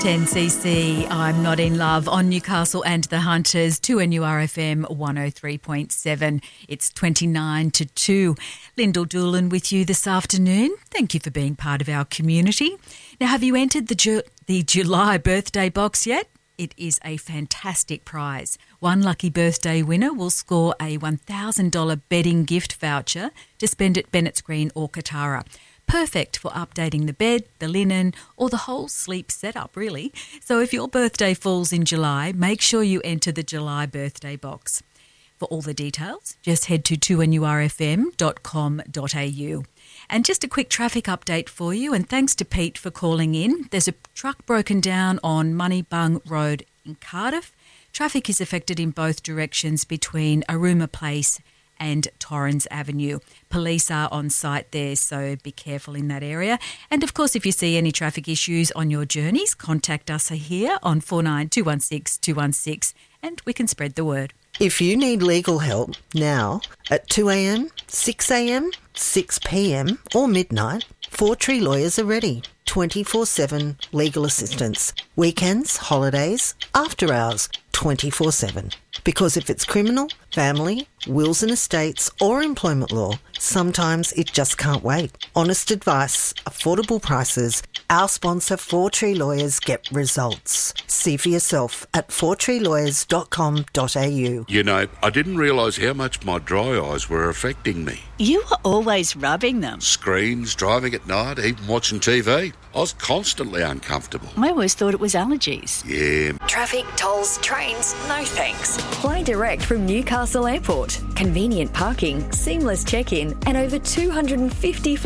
10cc, I'm Not In Love on Newcastle and the Hunters, 2NURFM 103.7. It's 29 to 2. Lyndall Doolan with you this afternoon. Thank you for being part of our community. Now, have you entered the July birthday box yet? It is a fantastic prize. One lucky birthday winner will score a $1,000 bedding gift voucher to spend at Bennett's Green or Katara. Perfect for updating the bed, the linen, or the whole sleep setup, really. So if your birthday falls in July, make sure you enter the July birthday box. For all the details, just head to 2nurfm.com.au. And just a quick traffic update for you, and thanks to Pete for calling in. There's a truck broken down on Moneybung Road in Cardiff. Traffic is affected in both directions between Aruma Place and Torrens Avenue. Police are on site there, so be careful in that area. And of course, if you see any traffic issues on your journeys, contact us here on 49 216 216 and we can spread the word. If you need legal help now at 2am, 6am, 6pm or midnight, Four Tree Lawyers are ready. 24/7 legal assistance. Weekends, holidays, after hours, 24/7. Because if it's criminal, family, wills and estates or employment law, sometimes it just can't wait. Honest advice, affordable prices. Our sponsor, Four Tree Lawyers, get results. See for yourself at fourtreelawyers.com.au. You know, I didn't realise how much my dry eyes were affecting me. You were always rubbing them. Screens, driving at night, even watching TV. I was constantly uncomfortable. I always thought it was allergies. Yeah. Traffic, tolls, trains, no thanks. Fly direct from Newcastle Airport. Convenient parking, seamless check-in and over 250